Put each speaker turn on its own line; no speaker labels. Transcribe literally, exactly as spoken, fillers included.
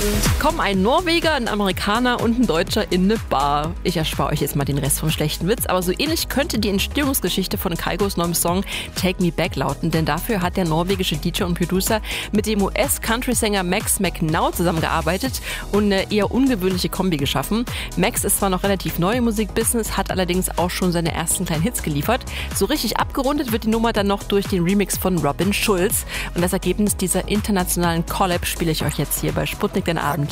Kommen ein Norweger, ein Amerikaner und ein Deutscher in eine Bar. Ich erspare euch jetzt mal den Rest vom schlechten Witz, aber so ähnlich könnte die Entstehungsgeschichte von Kaigos neuem Song Take Me Back lauten, denn dafür hat der norwegische D J und Producer mit dem U S-Country-Sänger Max McNow zusammengearbeitet und eine eher ungewöhnliche Kombi geschaffen. Max ist zwar noch relativ neu im Musikbusiness, hat allerdings auch schon seine ersten kleinen Hits geliefert. So richtig abgerundet wird die Nummer dann noch durch den Remix von Robin Schulz. Und das Ergebnis dieser internationalen Collab spiele ich euch jetzt hier bei Sputnik den Abend.